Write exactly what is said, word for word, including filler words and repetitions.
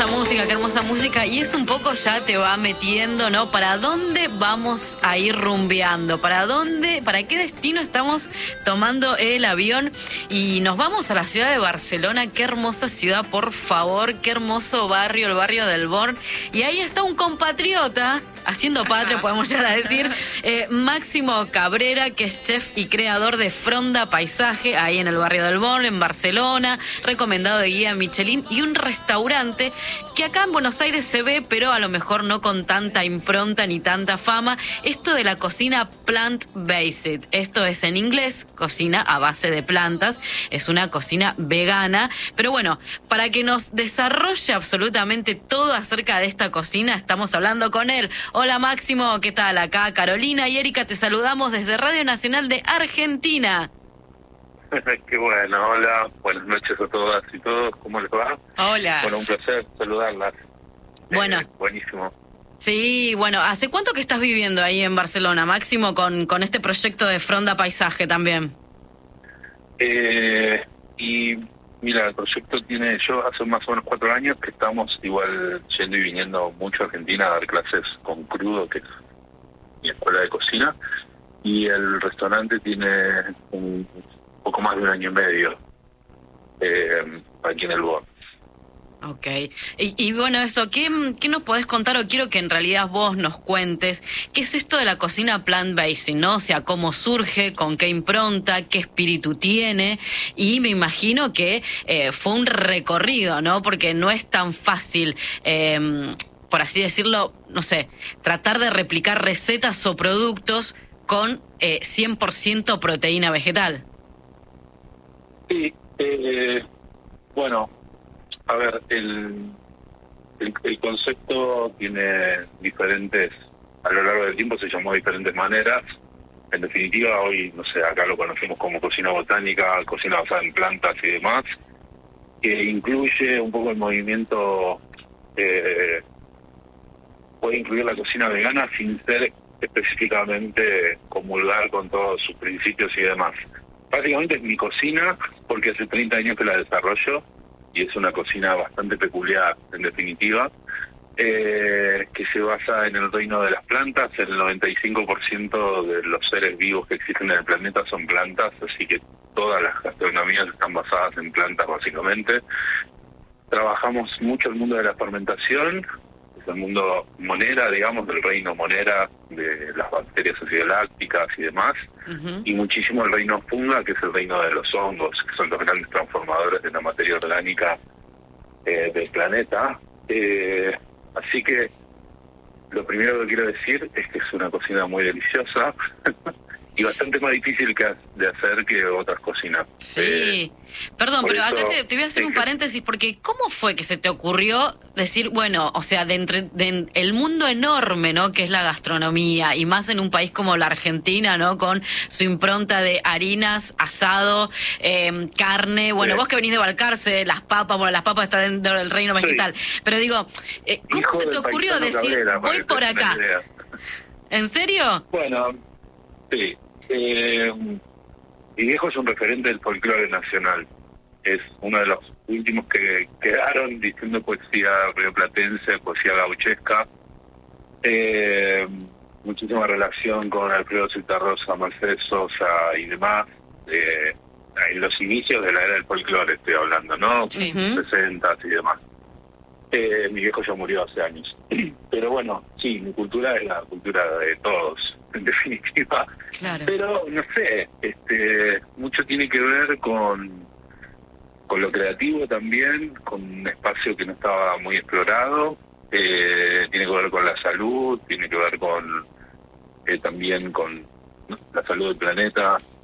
música, qué hermosa música. Y es un poco ya te va metiendo, ¿no? ¿Para dónde vamos a ir rumbeando? ¿Para dónde, para qué destino estamos tomando el avión? Y nos vamos a la ciudad de Barcelona. Qué hermosa ciudad, por favor. Qué hermoso barrio, el barrio del Born. Y ahí está un compatriota haciendo patria, podemos llegar a decir, eh, Máximo Cabrera, que es chef y creador de Fronda Paisaje, ahí en el barrio del Born, en Barcelona, recomendado de guía Michelin, y un restaurante que acá en Buenos Aires se ve, pero a lo mejor no con tanta impronta ni tanta fama, esto de la cocina plant-based. Esto es en inglés, cocina a base de plantas, es una cocina vegana, pero bueno, para que nos desarrolle absolutamente todo acerca de esta cocina, estamos hablando con él. Hola Máximo, ¿qué tal? Acá Carolina y Erika te saludamos desde Radio Nacional de Argentina. Qué bueno, hola, buenas noches a todas y todos, ¿cómo les va? Hola. Bueno, un placer saludarlas. Bueno. Eh, buenísimo. Sí, bueno, ¿hace cuánto que estás viviendo ahí en Barcelona, Máximo, con, con este proyecto de Fronda Paisaje también? Eh, y mira, el proyecto tiene, yo hace más o menos cuatro años que estamos igual yendo y viniendo mucho a Argentina a dar clases con Crudo, que es mi escuela de cocina, y el restaurante tiene un poco más de un año y medio eh, aquí en el Born. Ok. Y, y bueno, eso, ¿qué, ¿qué nos podés contar? O quiero que en realidad vos nos cuentes, ¿qué es esto de la cocina plant-based, ¿no? O sea, ¿cómo surge? ¿Con qué impronta? ¿Qué espíritu tiene? Y me imagino que eh, fue un recorrido, ¿no? Porque no es tan fácil, eh, por así decirlo, no sé, tratar de replicar recetas o productos con eh, cien por ciento proteína vegetal. Sí, eh, bueno... A ver, el, el, el concepto tiene diferentes, a lo largo del tiempo se llamó de diferentes maneras. En definitiva, hoy, no sé, acá lo conocemos como cocina botánica, cocina basada en plantas y demás, que incluye un poco el movimiento, eh, puede incluir la cocina vegana sin ser específicamente comulgar con todos sus principios y demás. Básicamente es mi cocina, porque hace treinta años que la desarrollo, y es una cocina bastante peculiar, en definitiva, eh, que se basa en el reino de las plantas. El noventa y cinco por ciento de los seres vivos que existen en el planeta son plantas, así que todas las gastronomías están basadas en plantas, básicamente. Trabajamos mucho el mundo de la fermentación, es el mundo monera, digamos, del reino monera, de las bacterias acidolácticas y demás, uh-huh. Y muchísimo el reino funga, que es el reino de los hongos, que son los grandes transformadores de la materia orgánica eh, del planeta. Eh, así que lo primero que quiero decir es que es una cocina muy deliciosa y bastante más difícil que de hacer que otras cocinas. Sí, eh, perdón, pero eso, acá te, te voy a hacer un paréntesis, porque ¿cómo fue que se te ocurrió decir, bueno, o sea, de entre de el mundo enorme, ¿no?, que es la gastronomía, y más en un país como la Argentina, ¿no?, con su impronta de harinas, asado, eh, carne, bueno, sí. Vos que venís de Balcarce, las papas, bueno, las papas están dentro del reino vegetal, sí. Pero digo, eh, ¿cómo Hijo se te ocurrió decir, Cabrera, voy por acá? ¿En serio? Bueno, sí. Eh, mi viejo es un referente del folclore nacional. Es uno de los últimos que quedaron diciendo poesía rioplatense, poesía gauchesca. Eh, muchísima relación con Alfredo Citarrosa, Mercedes Sosa y demás. Eh, en los inicios de la era del folclore estoy hablando, ¿no? Sí. sesentas y demás. Eh, mi viejo ya murió hace años. Pero bueno, sí, mi cultura es la cultura de todos, en definitiva. Claro. Pero, no sé, este mucho tiene que ver con, con lo creativo también, con un espacio que no estaba muy explorado. Eh, tiene que ver con la salud, tiene que ver con eh, también con, ¿no?, la salud del planeta.